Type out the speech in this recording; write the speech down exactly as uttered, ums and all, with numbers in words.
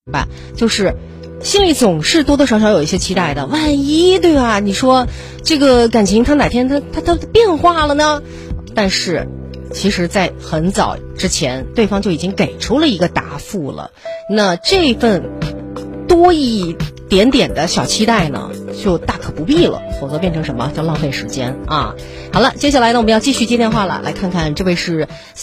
吧，就是心里总是多多少少有一些期待的，万一对吧？你说这个感情它哪天它它它变化了呢？但是其实在很早之前对方就已经给出了一个答复了，那这份多一点点的小期待呢就大可不必了，否则变成什么叫浪费时间啊。好了，接下来呢我们要继续接电话了，来看看这位是